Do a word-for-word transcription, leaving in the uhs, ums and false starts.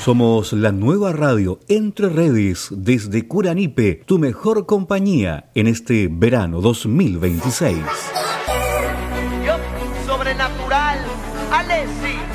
Somos la nueva radio Entre Redes desde Curanipe, tu mejor compañía en este verano dos mil veintiséis. Yo, sobrenatural, Alessi.